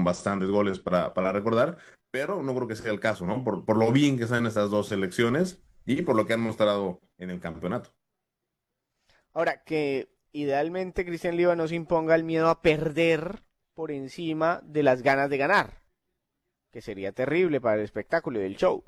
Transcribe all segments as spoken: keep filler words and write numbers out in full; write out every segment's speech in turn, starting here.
con bastantes goles para, para recordar, pero no creo que sea el caso, ¿no? Por, por lo bien que están estas dos selecciones y por lo que han mostrado en el campeonato. Ahora, que idealmente Cristian Leiva no se imponga el miedo a perder por encima de las ganas de ganar, que sería terrible para el espectáculo y el show.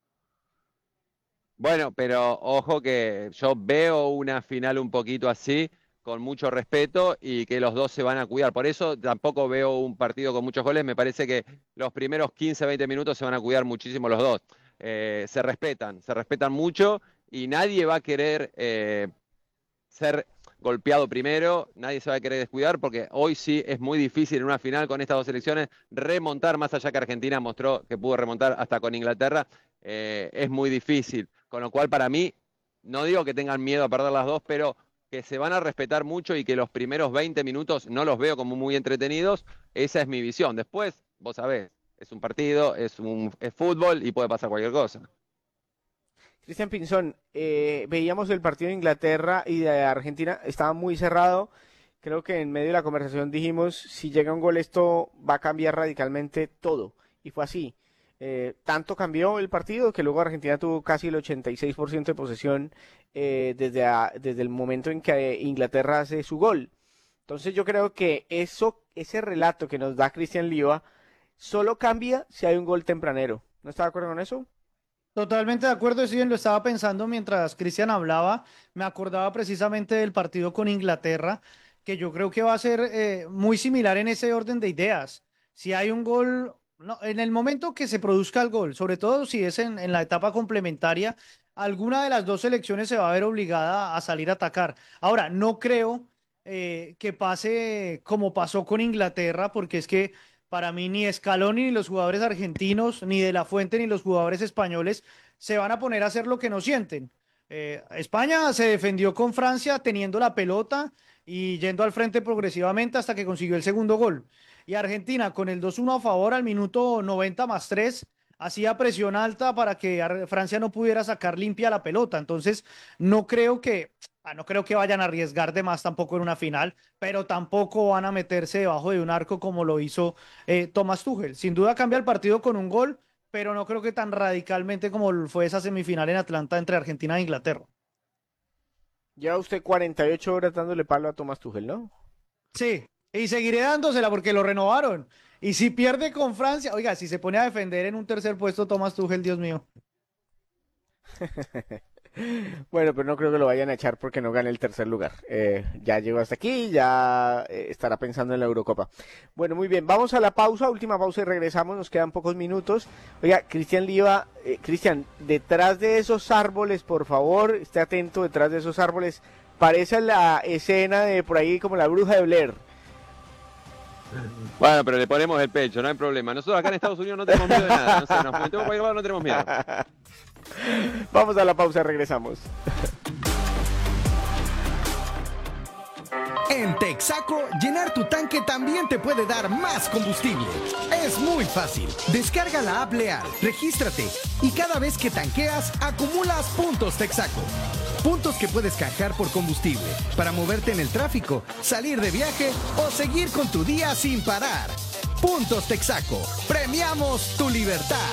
Bueno, pero ojo que yo veo una final un poquito así, con mucho respeto y que los dos se van a cuidar. Por eso tampoco veo un partido con muchos goles. Me parece que los primeros quince, veinte minutos se van a cuidar muchísimo los dos. Eh, se respetan, se respetan mucho y nadie va a querer eh, ser golpeado primero, nadie se va a querer descuidar porque hoy sí es muy difícil en una final con estas dos selecciones remontar, más allá que Argentina mostró que pudo remontar hasta con Inglaterra, eh, es muy difícil. Con lo cual para mí, no digo que tengan miedo a perder las dos, pero que se van a respetar mucho y que los primeros veinte minutos no los veo como muy entretenidos, esa es mi visión. Después, vos sabés, es un partido, es, un, es fútbol y puede pasar cualquier cosa. Cristian Pinzón, eh, veíamos el partido de Inglaterra y de Argentina, estaba muy cerrado. Creo que en medio de la conversación dijimos, si llega un gol esto va a cambiar radicalmente todo. Y fue así. Eh, tanto cambió el partido que luego Argentina tuvo casi el ochenta y seis por ciento de posesión eh, desde, a- desde el momento en que Inglaterra hace su gol. Entonces yo creo que eso, ese relato que nos da Cristian Liva solo cambia si hay un gol tempranero. ¿No está de acuerdo con eso? Totalmente de acuerdo, sí, lo estaba pensando mientras Cristian hablaba, me acordaba precisamente del partido con Inglaterra, que yo creo que va a ser eh, muy similar en ese orden de ideas. Si hay un gol, no, en el momento que se produzca el gol, sobre todo si es en, en la etapa complementaria, alguna de las dos selecciones se va a ver obligada a salir a atacar. Ahora, no creo eh, que pase como pasó con Inglaterra, porque es que para mí ni Scaloni ni los jugadores argentinos, ni De La Fuente ni los jugadores españoles se van a poner a hacer lo que no sienten. Eh, España se defendió con Francia teniendo la pelota y yendo al frente progresivamente hasta que consiguió el segundo gol. Y Argentina con el dos uno a favor al minuto noventa más tres hacía presión alta para que Ar- Francia no pudiera sacar limpia la pelota. Entonces, no creo que, ah, no creo que vayan a arriesgar de más tampoco en una final, pero tampoco van a meterse debajo de un arco como lo hizo eh, Thomas Tuchel. Sin duda cambia el partido con un gol, pero no creo que tan radicalmente como fue esa semifinal en Atlanta entre Argentina e Inglaterra. Lleva usted cuarenta y ocho horas dándole palo a Tomás Tuchel, ¿no? Sí, y seguiré dándosela porque lo renovaron. Y si pierde con Francia, oiga, si se pone a defender en un tercer puesto Thomas Tuchel, Dios mío. Bueno, pero no creo que lo vayan a echar porque no gane el tercer lugar. Eh, ya llegó hasta aquí, ya eh, estará pensando en la Eurocopa. Bueno, muy bien, vamos a la pausa, última pausa y regresamos, nos quedan pocos minutos. Oiga, Cristian Liva, eh, Cristian, detrás de esos árboles, por favor, esté atento, detrás de esos árboles, parece la escena de por ahí como la bruja de Blair. Bueno, pero le ponemos el pecho, no hay problema. Nosotros acá en Estados Unidos no tenemos miedo de nada. No sé, nos metemos por ahí, no tenemos miedo. Vamos a la pausa, regresamos. En Texaco, llenar tu tanque también te puede dar más combustible. Es muy fácil. Descarga la app Leal, regístrate y cada vez que tanqueas, acumulas puntos Texaco. Puntos que puedes canjear por combustible para moverte en el tráfico, salir de viaje o seguir con tu día sin parar. Puntos Texaco. Premiamos tu libertad.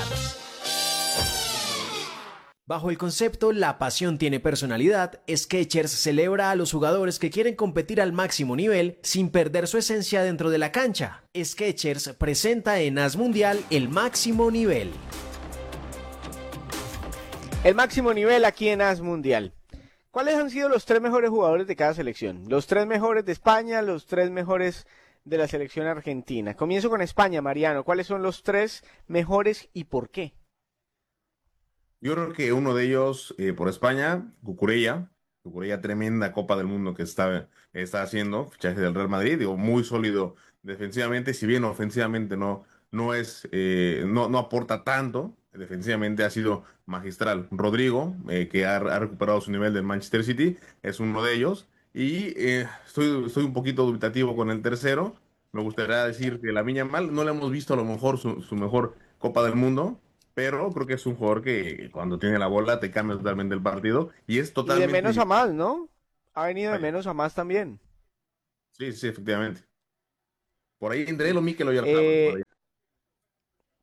Bajo el concepto La pasión tiene personalidad, Skechers celebra a los jugadores que quieren competir al máximo nivel sin perder su esencia dentro de la cancha. Skechers presenta en As Mundial el máximo nivel. El máximo nivel aquí en As Mundial. ¿Cuáles han sido los tres mejores jugadores de cada selección? Los tres mejores de España, los tres mejores de la selección argentina. Comienzo con España, Mariano. ¿Cuáles son los tres mejores y por qué? Yo creo que uno de ellos, eh, por España, Cucurella. Cucurella, tremenda Copa del Mundo que está, está haciendo, fichaje del Real Madrid, digo, muy sólido defensivamente, si bien ofensivamente no, no es, eh, no, no aporta tanto, defensivamente ha sido magistral. Rodrigo, eh, que ha, ha recuperado su nivel del Manchester City, es uno de ellos, y eh, estoy, estoy un poquito dubitativo con el tercero. Me gustaría decir que Lamine Yamal no le hemos visto a lo mejor su, su mejor Copa del Mundo, pero creo que es un jugador que cuando tiene la bola te cambia totalmente el partido y es Y de totalmente menos a diferente. más, ¿no? Ha venido de Vaya. menos a más también. Sí, sí, efectivamente. Por ahí entre él o Mikel Oyarzabal, por Eh, ahí.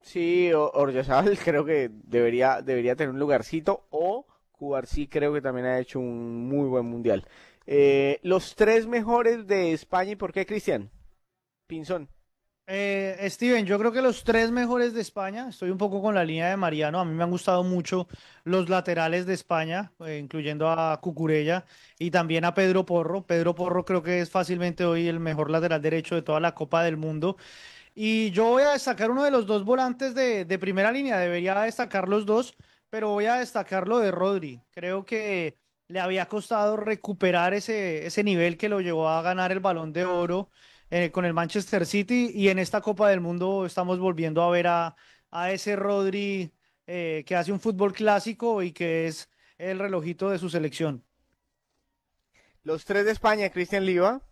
Sí, o- Oryarzabal creo que debería, debería tener un lugarcito, o Cubarsí creo que también ha hecho un muy buen mundial. Eh, los tres mejores de España, ¿y por qué, Cristian? Pinzón. Eh, Steven, yo creo que los tres mejores de España, estoy un poco con la línea de Mariano, a mí me han gustado mucho los laterales de España, eh, incluyendo a Cucurella y también a Pedro Porro. Pedro Porro creo que es fácilmente hoy el mejor lateral derecho de toda la Copa del Mundo. Y yo voy a destacar uno de los dos volantes de, de primera línea, debería destacar los dos, pero voy a destacar lo de Rodri. Creo que le había costado recuperar ese, ese nivel que lo llevó a ganar el Balón de Oro eh, con el Manchester City, y en esta Copa del Mundo estamos volviendo a ver a, a ese Rodri eh, que hace un fútbol clásico y que es el relojito de su selección. Los tres de España, Cristian Liva.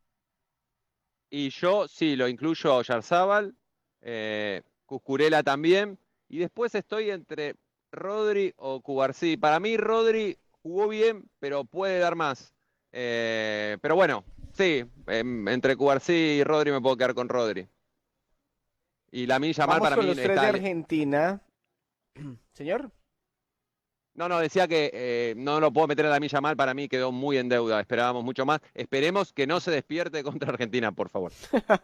Y yo sí, lo incluyo a Oyarzábal, eh, Cucurella también, y después estoy entre Rodri o Cubarsí. Para mí Rodri jugó bien, pero puede dar más. Eh, pero bueno, sí, em, entre Cubarsí y Rodri me puedo quedar con Rodri. Y Lamine Yamal Vamos para con mí los tres de está... Argentina. Señor. No, no, decía que eh, no lo puedo meter a Lamine Yamal, para mí quedó muy en deuda, esperábamos mucho más. Esperemos que no se despierte contra Argentina, por favor.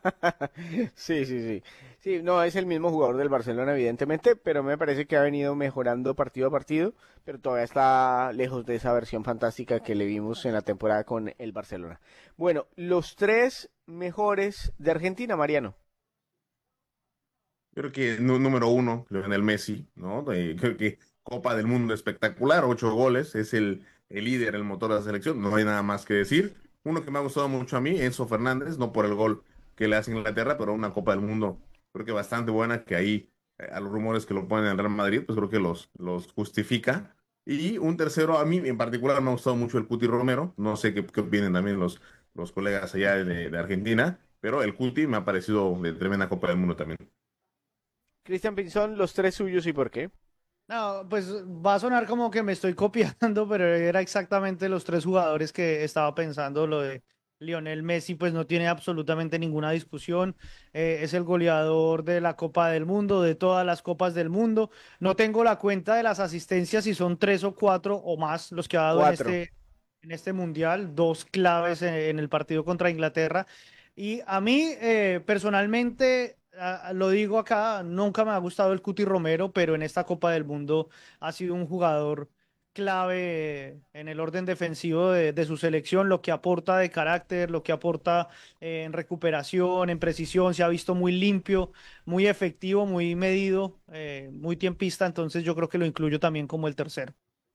Sí, sí, sí. Sí, no es el mismo jugador del Barcelona, evidentemente, pero me parece que ha venido mejorando partido a partido, pero todavía está lejos de esa versión fantástica que le vimos en la temporada con el Barcelona. Bueno, los tres mejores de Argentina, Mariano. Yo creo que nú- número uno, Lionel Messi, ¿no? Eh, creo que Copa del Mundo espectacular, ocho goles, es el, el líder, el motor de la selección, no hay nada más que decir. Uno que me ha gustado mucho a mí, Enzo Fernández, no por el gol que le hace Inglaterra, pero una Copa del Mundo creo que bastante buena, que ahí eh, a los rumores que lo ponen en el Real Madrid, pues creo que los, los justifica. Y un tercero, a mí en particular me ha gustado mucho el Cuti Romero, no sé qué, qué opinen también los, los colegas allá de, de Argentina, pero el Cuti me ha parecido de tremenda Copa del Mundo también. Cristian Pinzón, los tres suyos y por qué. No, pues va a sonar como que me estoy copiando, pero era exactamente los tres jugadores que estaba pensando. Lo de Lionel Messi, pues no tiene absolutamente ninguna discusión. Eh, es el goleador de la Copa del Mundo, de todas las Copas del Mundo. No tengo la cuenta de las asistencias, si son tres o cuatro o más los que ha dado en Cuatro. este, en este mundial, dos claves en, en el partido contra Inglaterra. Y a mí, eh, personalmente, ah, lo digo acá, nunca me ha gustado el Cuti Romero, pero en esta Copa del Mundo ha sido un jugador clave en el orden defensivo de, de su selección, lo que aporta de carácter, lo que aporta eh, en recuperación, en precisión, se ha visto muy limpio, muy efectivo, muy medido, eh, muy tiempista, entonces yo creo que lo incluyo también como el tercero.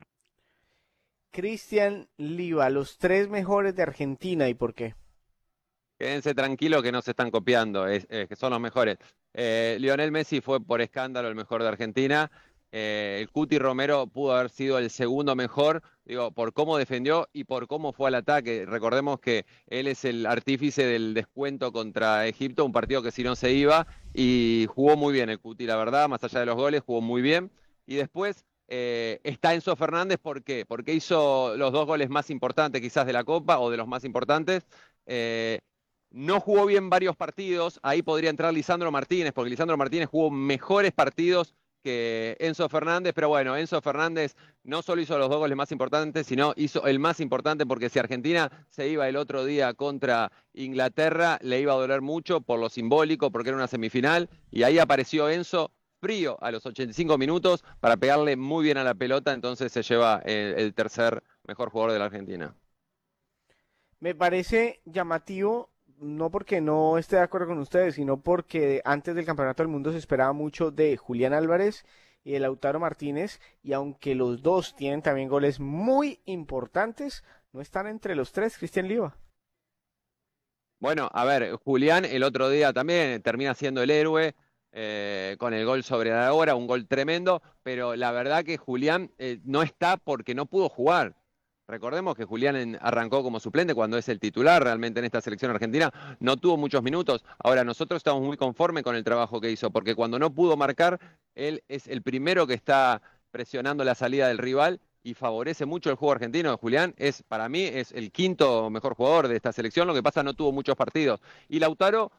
Cristian Liva, los tres mejores de Argentina y por qué. Quédense tranquilos que no se están copiando, es, es que son los mejores. Eh, Lionel Messi fue por escándalo el mejor de Argentina. Eh, el Cuti Romero pudo haber sido el segundo mejor, digo, por cómo defendió y por cómo fue al ataque. Recordemos que él es el artífice del descuento contra Egipto, un partido que si no se iba, y jugó muy bien el Cuti, la verdad, más allá de los goles, jugó muy bien. Y después eh, está Enzo Fernández, ¿por qué? Porque hizo los dos goles más importantes quizás de la Copa o de los más importantes. Eh, no jugó bien varios partidos, ahí podría entrar Lisandro Martínez, porque Lisandro Martínez jugó mejores partidos que Enzo Fernández, pero bueno, Enzo Fernández no solo hizo los dos goles más importantes, sino hizo el más importante, porque si Argentina se iba el otro día contra Inglaterra, le iba a doler mucho por lo simbólico, porque era una semifinal, y ahí apareció Enzo frío a los ochenta y cinco minutos para pegarle muy bien a la pelota, entonces se lleva el, el tercer mejor jugador de la Argentina. Me parece llamativo, no porque no esté de acuerdo con ustedes, sino porque antes del Campeonato del Mundo se esperaba mucho de Julián Álvarez y de Lautaro Martínez, y aunque los dos tienen también goles muy importantes, no están entre los tres, Cristian Liva. Bueno, a ver, Julián el otro día también termina siendo el héroe eh, con el gol sobre la hora, un gol tremendo, pero la verdad que Julián eh, no está porque no pudo jugar. Recordemos que Julián en- arrancó como suplente cuando es el titular realmente en esta selección argentina, no tuvo muchos minutos. Ahora, nosotros estamos muy conformes con el trabajo que hizo, porque cuando no pudo marcar, él es el primero que está presionando la salida del rival y favorece mucho el juego argentino. Julián es, para mí, es el quinto mejor jugador de esta selección, lo que pasa no tuvo muchos partidos. Y Lautaro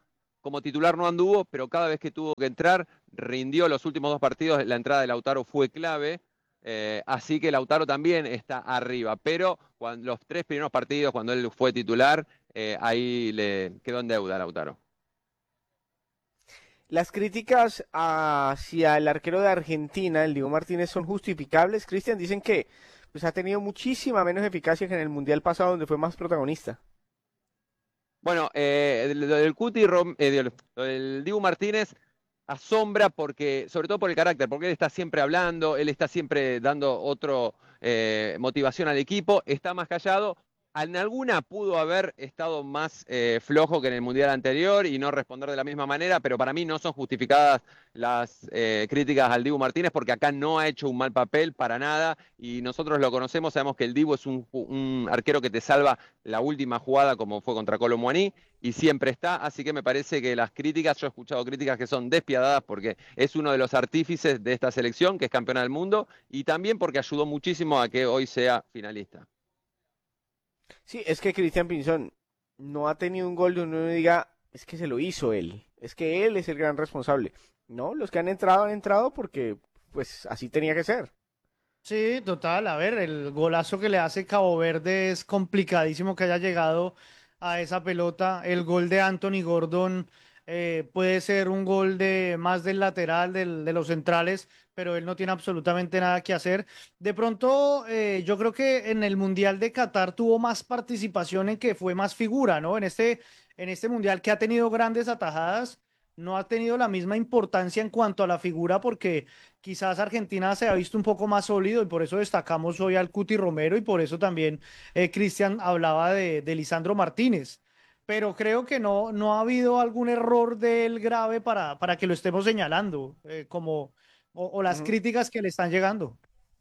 como titular no anduvo, pero cada vez que tuvo que entrar, rindió los últimos dos partidos, la entrada de Lautaro fue clave. Eh, así que Lautaro también está arriba, pero cuando, los tres primeros partidos, cuando él fue titular, eh, ahí le quedó en deuda Lautaro. Las críticas hacia el arquero de Argentina, el Dibu Martínez, son justificables. Cristian, dicen que pues, ha tenido muchísima menos eficacia que en el Mundial pasado, donde fue más protagonista. Bueno, eh, lo del Cuti, Rom, eh, lo del Dibu Martínez asombra porque, sobre todo por el carácter, porque él está siempre hablando, él está siempre dando otro eh, motivación al equipo, está más callado. En alguna pudo haber estado más eh, flojo que en el Mundial anterior y no responder de la misma manera, pero para mí no son justificadas las eh, críticas al Dibu Martínez porque acá no ha hecho un mal papel para nada y nosotros lo conocemos, sabemos que el Dibu es un, un arquero que te salva la última jugada como fue contra Colo Muaní y siempre está, así que me parece que las críticas, yo he escuchado críticas que son despiadadas porque es uno de los artífices de esta selección que es campeona del mundo y también porque ayudó muchísimo a que hoy sea finalista. Sí, es que Cristian Pinzón no ha tenido un gol donde uno diga, es que se lo hizo él, es que él es el gran responsable. No, los que han entrado han entrado porque pues así tenía que ser. Sí, total. A ver, el golazo que le hace Cabo Verde es complicadísimo que haya llegado a esa pelota. El gol de Anthony Gordon eh, puede ser un gol de más del lateral, del, de los centrales, pero él no tiene absolutamente nada que hacer. De pronto, eh, yo creo que en el Mundial de Qatar tuvo más participación en que fue más figura, ¿no? En este, en este Mundial que ha tenido grandes atajadas, no ha tenido la misma importancia en cuanto a la figura porque quizás Argentina se ha visto un poco más sólido y por eso destacamos hoy al Cuti Romero y por eso también eh, Cristian hablaba de, de Lisandro Martínez. Pero creo que no, no ha habido algún error de él grave para, para que lo estemos señalando, eh, como, o, o las Ujú. críticas que le están llegando.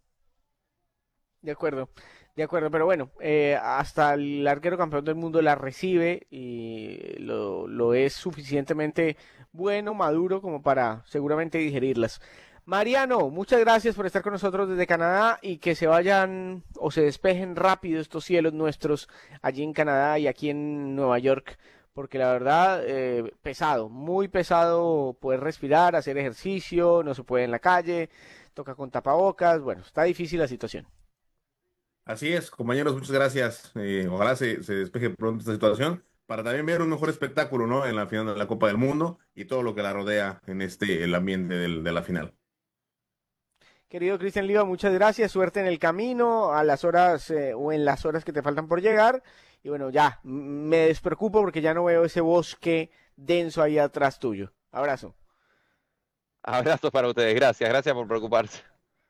De acuerdo, de acuerdo, pero bueno, eh, hasta el arquero campeón del mundo la recibe y lo, lo es suficientemente bueno, maduro como para seguramente digerirlas. Mariano, muchas gracias por estar con nosotros desde Canadá y que se vayan o se despejen rápido estos cielos nuestros allí en Canadá y aquí en Nueva York, porque la verdad, eh, pesado, muy pesado poder respirar, hacer ejercicio, no se puede en la calle, toca con tapabocas, bueno, está difícil la situación. Así es, compañeros, muchas gracias. Eh, ojalá se, se despeje pronto esta situación para también ver un mejor espectáculo, ¿no? En la final de la Copa del Mundo y todo lo que la rodea en este, el ambiente del- de la final. Querido Cristian Liva, muchas gracias, suerte en el camino, a las horas eh, o en las horas que te faltan por llegar. Y bueno, ya, m- me despreocupo porque ya no veo ese bosque denso ahí atrás tuyo. Abrazo. Abrazos para ustedes, gracias, gracias por preocuparse.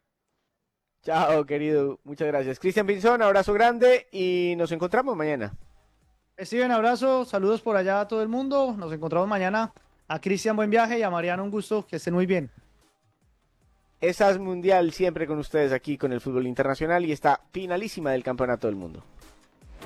Chao, querido, muchas gracias. Cristian Pinzón, abrazo grande y nos encontramos mañana. Steven, abrazo, saludos por allá a todo el mundo. Nos encontramos mañana. A Cristian, buen viaje y a Mariano, un gusto, que estén muy bien. Esas Mundial siempre con ustedes aquí con el fútbol internacional y está finalísima del Campeonato del Mundo.